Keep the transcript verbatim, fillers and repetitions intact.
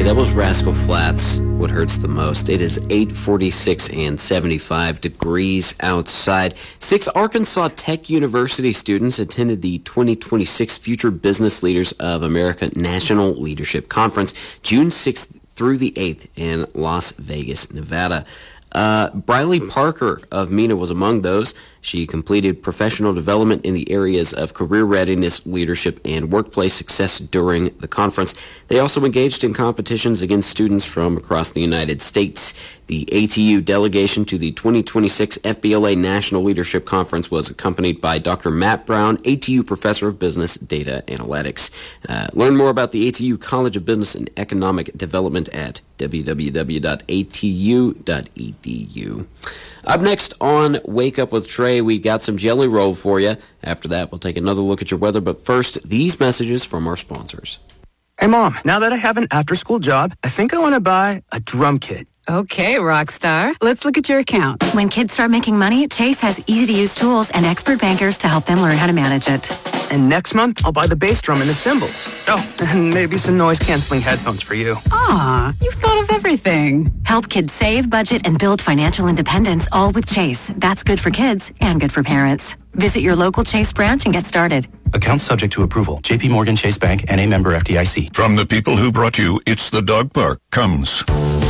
That was Rascal Flatts, What Hurts the Most. It is eight forty-six and seventy-five degrees outside. Six Arkansas Tech University students attended the twenty twenty-six Future Business Leaders of America National Leadership Conference, June sixth through the eighth in Las Vegas, Nevada. Uh, Briley Parker of MENA was among those. She completed professional development in the areas of career readiness, leadership, and workplace success during the conference. They also engaged in competitions against students from across the United States. The A T U delegation to the twenty twenty-six F B L A National Leadership Conference was accompanied by Doctor Matt Brown, A T U Professor of Business Data Analytics. Uh, learn more about the A T U College of Business and Economic Development at w w w dot a t u dot e d u. Up next on Wake Up with Trey, we got some Jelly Roll for you. After that, we'll take another look at your weather. But first, these messages from our sponsors. Hey, Mom, now that I have an after-school job, I think I want to buy a drum kit. Okay, Rockstar. Let's look at your account. When kids start making money, Chase has easy-to-use tools and expert bankers to help them learn how to manage it. And next month, I'll buy the bass drum and the cymbals. Oh, and maybe some noise-canceling headphones for you. Aw, you've thought of everything. Help kids save, budget, and build financial independence, all with Chase. That's good for kids and good for parents. Visit your local Chase branch and get started. Accounts subject to approval. J P Morgan Chase Bank, N A member F D I C. From the people who brought you It's the Dog Park comes